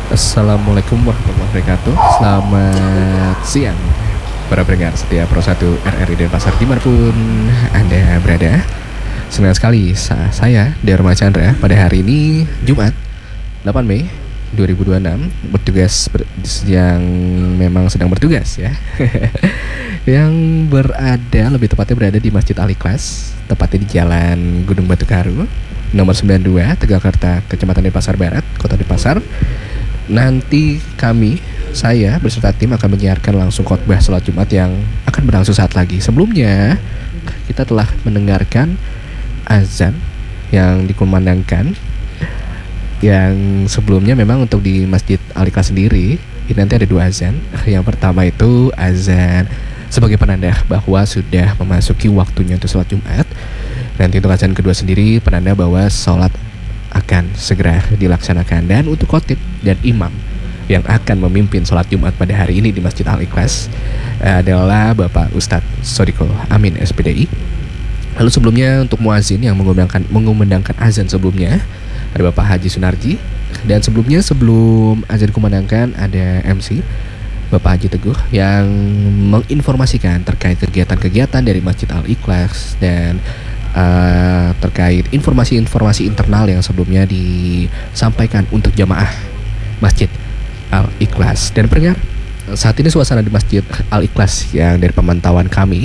Assalamualaikum warahmatullahi wabarakatuh. Selamat siang para pendengar setia Pro 1 RRI Denpasar dimanapun Anda berada. Senang sekali saya Dharma Chandra pada hari ini Jumat 8 Mei 2026 yang memang sedang bertugas ya. Yang lebih tepatnya berada di Masjid Al-Ikhlas, tepatnya di Jalan Gunung Batu Karu nomor 92 Tegalkarta, Kecamatan Denpasar Barat, Kota Denpasar. Nanti saya beserta tim akan menyiarkan langsung khotbah salat Jumat yang akan berlangsung saat lagi. Sebelumnya kita telah mendengarkan azan yang dikumandangkan. Yang sebelumnya memang untuk di Masjid Al-Ikhlas sendiri ini nanti ada 2 azan. Yang pertama itu azan sebagai penanda bahwa sudah memasuki waktunya untuk salat Jumat. Nanti untuk azan kedua sendiri penanda bahwa salat akan segera dilaksanakan. Dan untuk khotib dan imam yang akan memimpin sholat Jumat pada hari ini di Masjid Al-Ikhlas adalah Bapak Ustadz Sodiko Amin SPDI. Lalu sebelumnya untuk muazin yang mengumandangkan azan sebelumnya ada Bapak Haji Sunarji. Dan sebelum azan dikumandangkan ada MC Bapak Haji Teguh yang menginformasikan terkait kegiatan-kegiatan dari Masjid Al-Ikhlas dan terkait informasi-informasi internal yang sebelumnya disampaikan untuk jamaah Masjid Al-Ikhlas. Dan pendengar, saat ini suasana di Masjid Al-Ikhlas yang dari pemantauan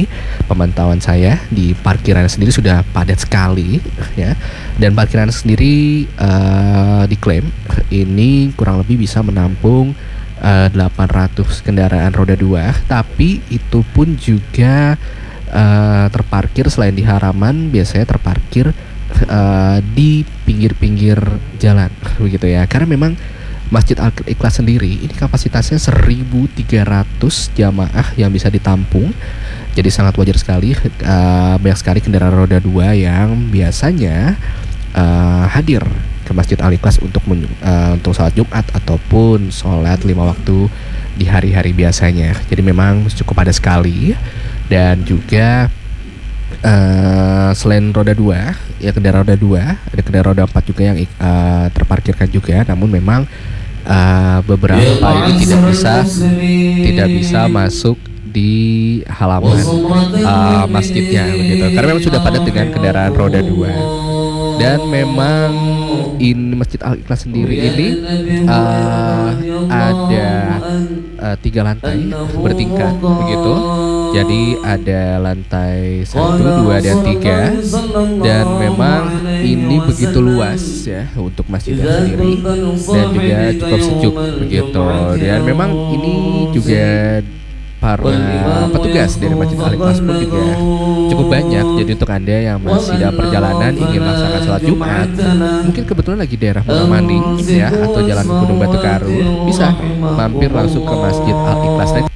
saya di parkiran sendiri sudah padat sekali ya. Dan parkiran sendiri diklaim ini kurang lebih bisa menampung 800 kendaraan roda 2, tapi itu pun juga terparkir selain di halaman, biasanya terparkir di pinggir-pinggir jalan begitu ya. Karena memang Masjid Al-Ikhlas sendiri ini kapasitasnya 1.300 jamaah yang bisa ditampung. Jadi sangat wajar sekali banyak sekali kendaraan roda 2 yang biasanya hadir ke Masjid Al-Ikhlas untuk sholat Jumat ataupun sholat 5 waktu di hari-hari biasanya. Jadi memang cukup padat sekali. Dan juga selain roda 2 ya, kendaraan roda 2 ada kendaraan roda 4 juga yang terparkirkan juga. Namun memang beberapa ini tidak bisa masuk di halaman masjidnya begitu, karena memang sudah padat dengan kendaraan roda 2. Dan memang ini Masjid Al-Ikhlas sendiri ini ada 3 lantai bertingkat begitu. Jadi ada lantai 1, 2, dan 3. Dan memang ini begitu luas ya untuk masjidnya sendiri, dan juga cukup sejuk begitu. Dan memang ini juga para petugas dari Masjid Al-Ikhlas pun juga cukup banyak. Jadi untuk Anda yang masih dalam perjalanan ingin melaksanakan sholat Jumat, mungkin kebetulan lagi daerah Maning ya, atau Jalan Gunung Batu Karu, bisa mampir langsung ke Masjid Al-Ikhlas.